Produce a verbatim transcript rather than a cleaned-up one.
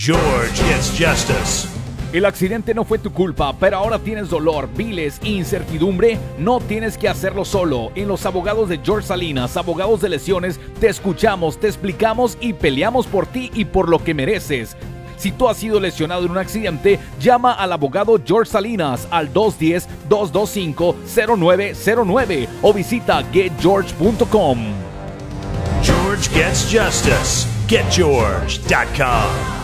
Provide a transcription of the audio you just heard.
George Gets Justice. El accidente no fue tu culpa, pero ahora tienes dolor, viles e incertidumbre. No tienes que hacerlo solo. En los abogados de George Salinas, abogados de lesiones, te escuchamos, te explicamos y peleamos por ti y por lo que mereces. Si tú has sido lesionado en un accidente, llama al abogado George Salinas al dos uno cero, dos dos cinco, cero nueve cero nueve o visita get george punto com. George Gets Justice. get george punto com.